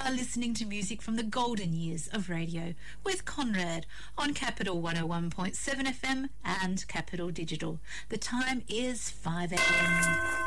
are listening to music from the golden years of radio with Conrad on Capital 101.7 FM and Capital Digital. The time is 5 a.m.